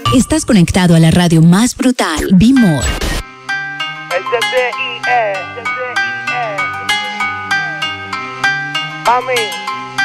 Estás conectado a la radio más brutal, Be More. El CCIE. Mami.